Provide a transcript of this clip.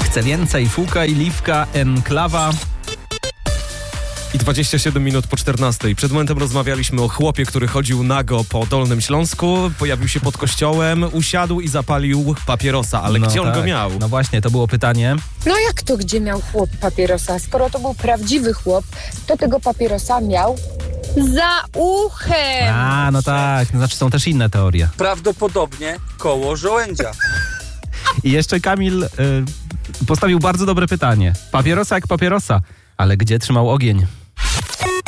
Chcę więcej. Fuka i Liwka, Enklawa. I 27 minut po 14. Przed momentem rozmawialiśmy o chłopie, który chodził nago po Dolnym Śląsku, pojawił się pod kościołem, usiadł i zapalił papierosa. Ale gdzie on go miał? No właśnie, to było pytanie. No jak to gdzie miał chłop papierosa? Skoro to był prawdziwy chłop, to tego papierosa miał za uchem. A, no tak. No, znaczy są też inne teorie. Prawdopodobnie koło żołędzia. I jeszcze Kamil postawił bardzo dobre pytanie. Papierosa jak papierosa, ale gdzie trzymał ogień?